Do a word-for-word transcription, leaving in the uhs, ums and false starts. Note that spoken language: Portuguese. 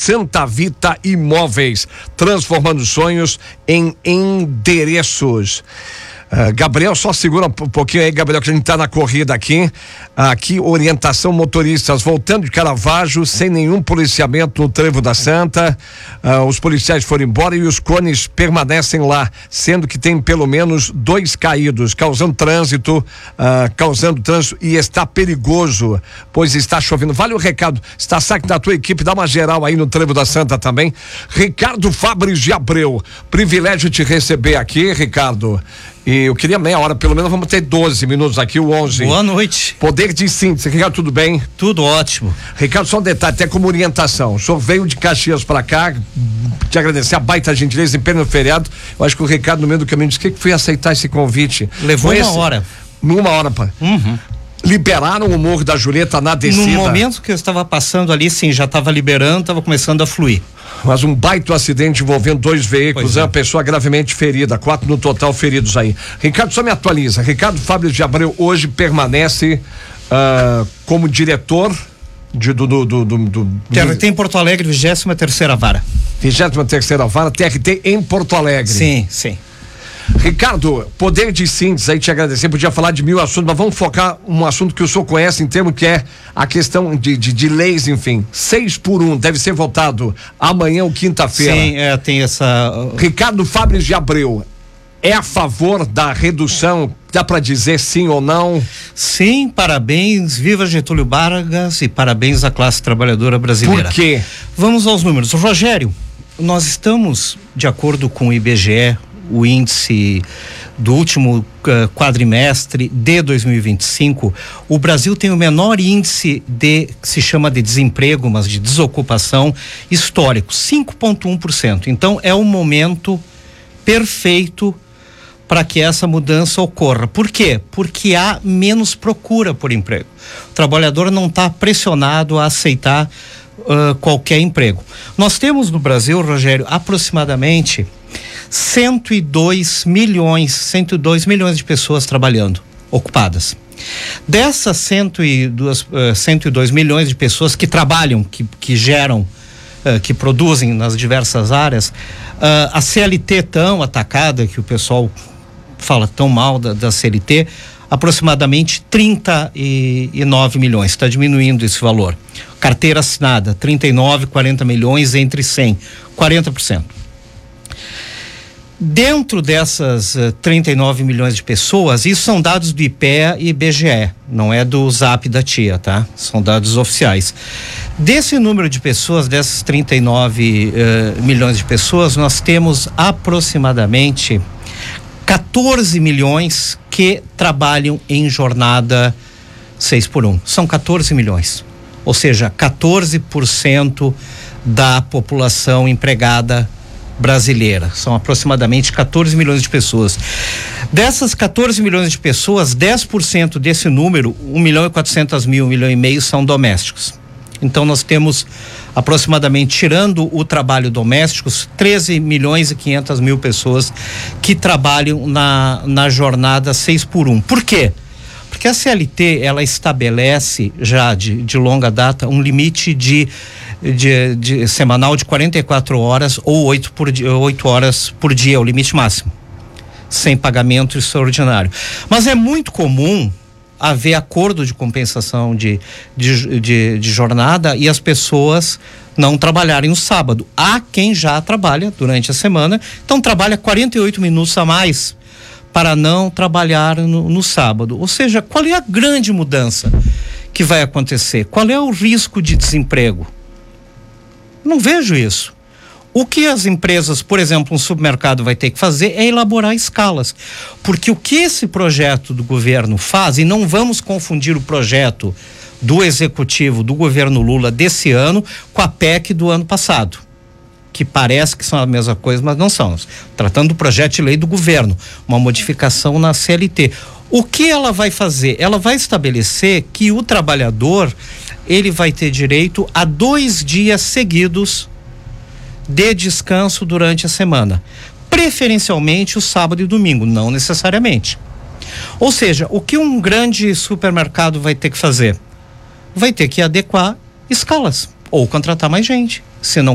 Santa Vita Imóveis, transformando sonhos em endereços. Uh, Gabriel, só segura um pouquinho aí, Gabriel, que a gente tá na corrida aqui. Aqui, orientação motoristas voltando de Caravaggio, sem nenhum policiamento no Trevo da Santa. Uh, os policiais foram embora e os cones permanecem lá, sendo que tem pelo menos dois caídos, causando trânsito, uh, causando trânsito e está perigoso, pois está chovendo. Vale o recado, está saque da tua equipe, dá uma geral aí no Trevo da Santa também. Ricardo Fabres de Abreu, privilégio te receber aqui, Ricardo. E eu queria meia hora, pelo menos vamos ter doze minutos aqui, o onze. Boa noite. Poder de síntese. Ricardo, tudo bem? Tudo ótimo. Ricardo, só um detalhe, até como orientação. O senhor veio de Caxias para cá, te agradecer a baita gentileza em pleno feriado. Eu acho que o Ricardo, no meio do caminho, disse que foi aceitar esse convite. Levou foi uma esse? hora. Numa hora, pá. Uhum. Liberaram o Morro da Julieta na descida? No momento que eu estava passando ali, sim, já estava liberando, estava começando a fluir. Mas um baita acidente envolvendo dois veículos, é. uma pessoa gravemente ferida, quatro no total feridos aí. Ricardo, só me atualiza. Ricardo Fabres de Abreu hoje permanece uh, como diretor de, do, do, do, do, do T R T em Porto Alegre, vigésima terceira vara. vigésima terceira vara, T R T em Porto Alegre. Sim, sim. Ricardo, poder de síntese aí, te agradecer, podia falar de mil assuntos, mas vamos focar um assunto que o senhor conhece em termos que é a questão de, de, de leis, enfim. Seis por um, deve ser votado amanhã ou quinta-feira. Sim, é, tem essa... Ricardo Fabres de Abreu, é a favor da redução? Dá para dizer sim ou não? Sim, parabéns, viva Getúlio Vargas e parabéns à classe trabalhadora brasileira. Por quê? Vamos aos números. Rogério, nós estamos, de acordo com o I B G E, o índice do último uh, quadrimestre de dois mil e vinte e cinco, o Brasil tem o menor índice de, que se chama de desemprego, mas de desocupação histórico, cinco vírgula um por cento. Então é o momento perfeito para que essa mudança ocorra. Por quê? Porque há menos procura por emprego. O trabalhador não está pressionado a aceitar uh, qualquer emprego. Nós temos no Brasil, Rogério, aproximadamente cento e dois milhões, cento e dois milhões de pessoas trabalhando, ocupadas. Dessas cento e dois, uh, cento e dois milhões de pessoas que trabalham, que, que geram, uh, que produzem nas diversas áreas, uh, a C L T tão atacada, que o pessoal fala tão mal da, da C L T, aproximadamente trinta e nove milhões, está diminuindo esse valor. Carteira assinada, trinta e nove, quarenta milhões entre cem, quarenta por cento. Dentro dessas uh, trinta e nove milhões de pessoas, isso são dados do I P E A e I B G E, não é do Zap da tia, tá? São dados oficiais. Desse número de pessoas, dessas trinta e nove uh, milhões de pessoas, nós temos aproximadamente quatorze milhões que trabalham em jornada seis por um. São quatorze milhões. Ou seja, quatorze por cento da população empregada brasileira. São aproximadamente quatorze milhões de pessoas. Dessas quatorze milhões de pessoas, dez por cento desse número, um milhão e quatrocentos mil, um milhão e meio, são domésticos. Então nós temos aproximadamente, tirando o trabalho doméstico, treze milhões e quinhentas mil pessoas que trabalham na, na jornada seis por um. Por quê? Porque a C L T, ela estabelece já de, de longa data um limite de De, de semanal de quarenta e quatro horas ou oito por dia, oito horas por dia, é o limite máximo, sem pagamento extraordinário. Mas é muito comum haver acordo de compensação de, de, de, de jornada e as pessoas não trabalharem no sábado. Há quem já trabalha durante a semana, então trabalha quarenta e oito minutos a mais para não trabalhar no, no sábado. Ou seja, qual é a grande mudança que vai acontecer? Qual é o risco de desemprego? Não vejo isso. O que as empresas, por exemplo, um supermercado vai ter que fazer é elaborar escalas. Porque o que esse projeto do governo faz, e não vamos confundir o projeto do executivo do governo Lula desse ano com a P E C do ano passado, que parece que são a mesma coisa, mas não são. Tratando do projeto de lei do governo, uma modificação na C L T. O que ela vai fazer? Ela vai estabelecer que o trabalhador, ele vai ter direito a dois dias seguidos de descanso durante a semana, preferencialmente o sábado e domingo, não necessariamente. Ou seja, o que um grande supermercado vai ter que fazer? Vai ter que adequar escalas ou contratar mais gente, se não